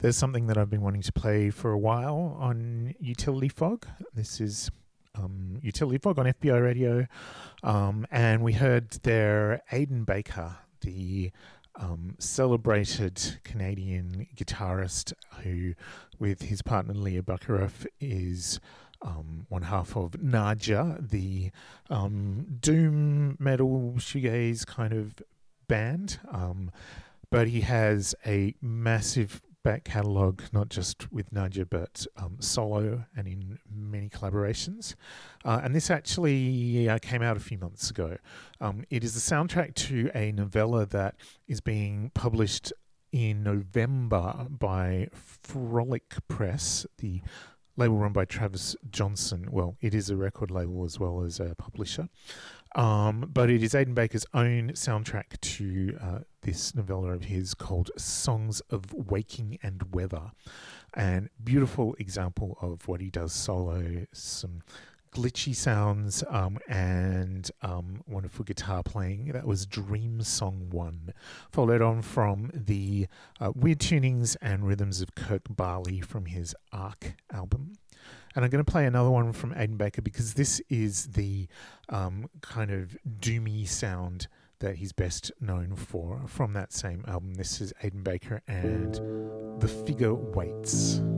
There's something that I've been wanting to play for a while on Utility Fog. This is Utility Fog on FBI Radio. And we heard there Aidan Baker, the celebrated Canadian guitarist who, with his partner Leah Bakaroff, is one half of Naja, the doom metal shoegaze kind of band. But he has a massive back catalogue, not just with Naja, but solo and in many collaborations. And this actually came out a few months ago. It is the soundtrack to a novella that is being published in November by Frolic Press, the label run by Travis Johnson. Well, it is a record label as well as a publisher. But it is Aidan Baker's own soundtrack to this novella of his called Songs of Waking and Weather. And beautiful example of what he does solo, some glitchy sounds and wonderful guitar playing. That was Dream Song 1, followed on from the weird tunings and rhythms of Kirk Barley from his Arc album. And I'm going to play another one from Aidan Baker because this is the kind of doomy sound that he's best known for from that same album. This is Aidan Baker and The Figure Waits.